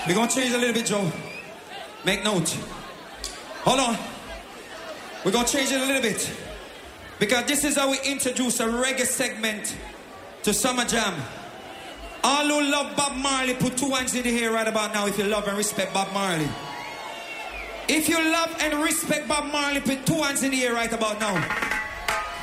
We're going to change a little bit, Joe. Make note. Hold on. We're going to change it a little bit. Because this is how we introduce a reggae segment to Summer Jam. All who love Bob Marley, put 2 hands in the air right about now if you love and respect Bob Marley. If you love and respect Bob Marley, put 2 hands in the air right about now.